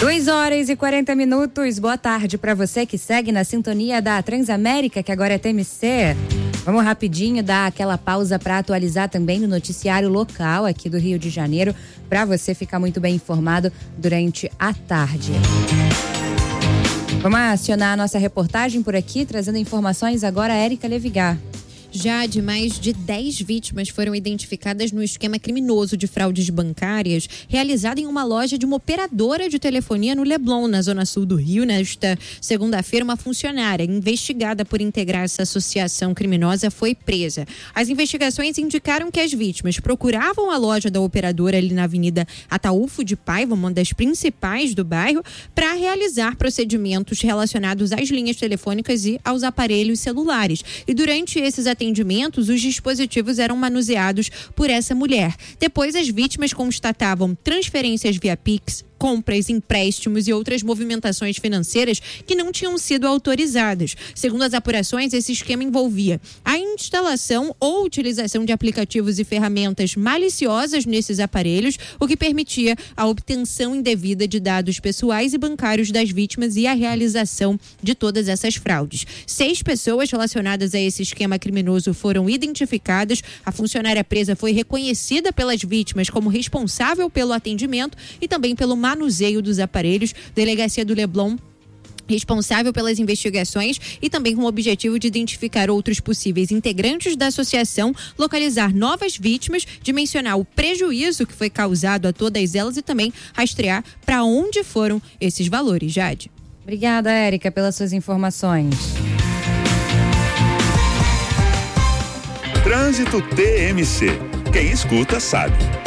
2h40. Boa tarde para você que segue na sintonia da Transamérica, que agora é TMC. Vamos rapidinho dar aquela pausa para atualizar também no noticiário local aqui do Rio de Janeiro, para você ficar muito bem informado durante a tarde. Vamos acionar a nossa reportagem por aqui, trazendo informações agora, Érica Levigar. Já de mais de 10 vítimas foram identificadas no esquema criminoso de fraudes bancárias realizado em uma loja de uma operadora de telefonia no Leblon, na zona sul do Rio. Nesta segunda-feira, uma funcionária investigada por integrar essa associação criminosa foi presa. As investigações indicaram que as vítimas procuravam a loja da operadora ali na Avenida Ataúfo de Paiva, uma das principais do bairro, para realizar procedimentos relacionados às linhas telefônicas e aos aparelhos celulares. E durante esses atendimentos, os dispositivos eram manuseados por essa mulher. Depois, as vítimas constatavam transferências via Pix, compras, empréstimos e outras movimentações financeiras que não tinham sido autorizadas. Segundo as apurações, esse esquema envolvia a instalação ou utilização de aplicativos e ferramentas maliciosas nesses aparelhos, o que permitia a obtenção indevida de dados pessoais e bancários das vítimas e a realização de todas essas fraudes. 6 pessoas relacionadas a esse esquema criminoso foram identificadas. A funcionária presa foi reconhecida pelas vítimas como responsável pelo atendimento e também pelo manuseio dos aparelhos. Delegacia do Leblon responsável pelas investigações e também com o objetivo de identificar outros possíveis integrantes da associação, localizar novas vítimas, dimensionar o prejuízo que foi causado a todas elas e também rastrear para onde foram esses valores. Jade. Obrigada, Érica, pelas suas informações. Trânsito TMC. Quem escuta sabe.